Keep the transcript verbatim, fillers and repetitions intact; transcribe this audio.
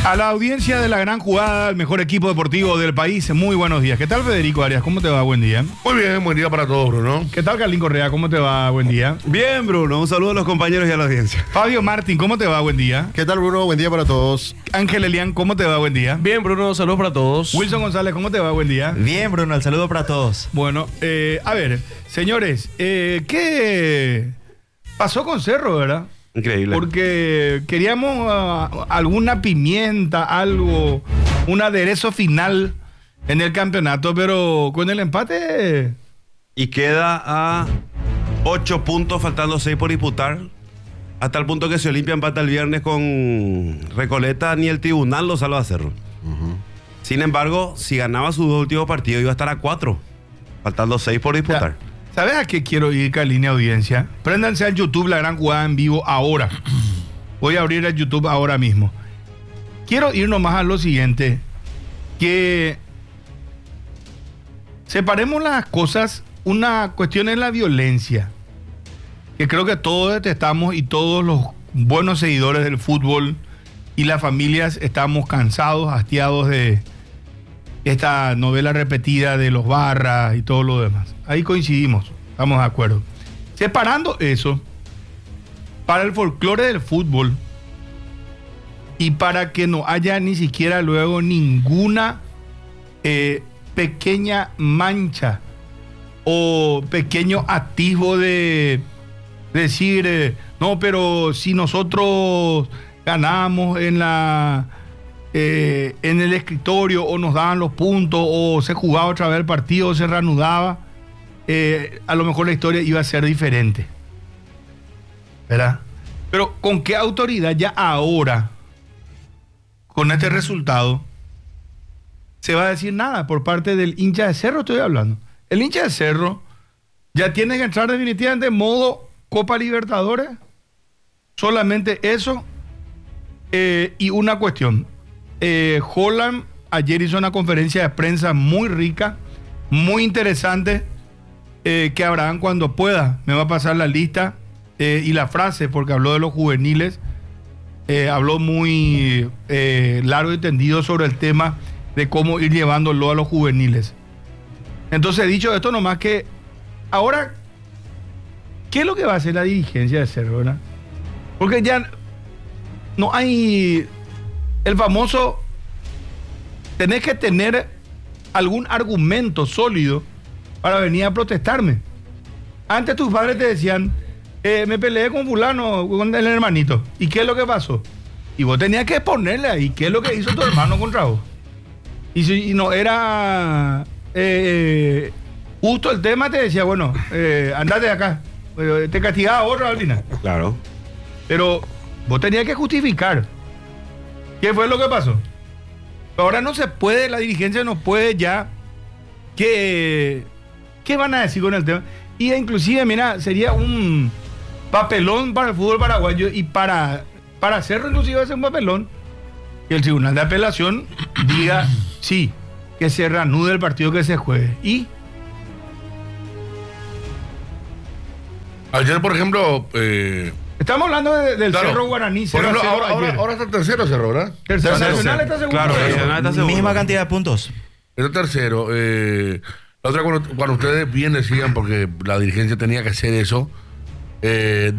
A la audiencia de La Gran Jugada, el mejor equipo deportivo del país, muy buenos días. ¿Qué tal, Federico Arias? ¿Cómo te va? Buen día. Muy bien, buen día para todos, Bruno. ¿Qué tal, Carlín Correa? ¿Cómo te va? Buen día. Bien, Bruno. Un saludo a los compañeros y a la audiencia. Fabio Martín, ¿cómo te va? Buen día. ¿Qué tal, Bruno? Buen día para todos. Ángel Elián, ¿cómo te va? Buen día. Bien, Bruno. Saludos para todos. Wilson González, ¿cómo te va? Buen día. Bien, Bruno. El saludo para todos. Bueno, eh, a ver, señores, eh, ¿qué pasó con Cerro, verdad? Increíble. Porque queríamos uh, alguna pimienta, algo, un aderezo final en el campeonato, pero con el empate... Y queda a ocho puntos, faltando seis por disputar. Hasta el punto que si Olimpia empata el viernes con Recoleta, ni el tribunal lo salva a Cerro. Uh-huh. Sin embargo, si ganaba sus dos últimos partidos, iba a estar a cuatro, faltando seis por disputar. Ya. ¿Sabes a qué quiero ir, Carlín, audiencia? Préndanse al YouTube La Gran Jugada en vivo ahora. Voy a abrir el YouTube ahora mismo. Quiero ir nomás a lo siguiente. Que separemos las cosas. Una cuestión es la violencia, que creo que todos detestamos y todos los buenos seguidores del fútbol y las familias estamos cansados, hastiados de esta novela repetida de los barras y todo lo demás. Ahí coincidimos, estamos de acuerdo. Separando eso, para el folclore del fútbol y para que no haya ni siquiera luego ninguna eh, pequeña mancha o pequeño atisbo de decir, eh, no, pero si nosotros ganamos en la... Eh, en el escritorio o nos daban los puntos o se jugaba otra vez el partido o se reanudaba, eh, a lo mejor la historia iba a ser diferente, ¿verdad? Pero ¿con qué autoridad ya ahora, con este resultado, se va a decir nada por parte del hincha de Cerro? Estoy hablando. El hincha de Cerro ya tiene que entrar definitivamente en modo Copa Libertadores. Solamente eso. Eh, y una cuestión. Eh, Holland ayer hizo una conferencia de prensa muy rica, muy interesante, eh, que Abraham cuando pueda me va a pasar la lista eh, y la frase, porque habló de los juveniles, eh, habló muy eh, largo y tendido sobre el tema de cómo ir llevándolo a los juveniles. Entonces, dicho esto, nomás que ahora, ¿qué es lo que va a hacer la dirigencia de Cerro, verdad? Porque ya no hay... El famoso, tenés que tener algún argumento sólido para venir a protestarme. Antes tus padres te decían, eh, me peleé con fulano, con el hermanito. ¿Y qué es lo que pasó? Y vos tenías que ponerle ahí, ¿qué es lo que hizo tu hermano contra vos? Y si y no era eh, justo el tema, te decía, bueno, eh, andate de acá. Te castigaba otro al final. Claro. Pero vos tenías que justificar. ¿Qué fue lo que pasó? Ahora no se puede, la dirigencia no puede ya. ¿Qué, qué van a decir con el tema? Y inclusive, mira, sería un papelón para el fútbol paraguayo y para, para Cerro inclusive es un papelón que el Tribunal de Apelación diga sí, que se reanude el partido que se juegue. Y ayer, por ejemplo... Eh... Estamos hablando de, del claro. Cerro Guaraní. Por ejemplo, Cerro ahora, ahora, ahora está tercero Cerro, ¿verdad? Tercero. Tercero. Nacional está segundo. Claro, Nacional está segundo. Misma cantidad de puntos. Está tercero. Eh, la otra, cuando, cuando ustedes bien decían, porque la dirigencia tenía que hacer eso, eh,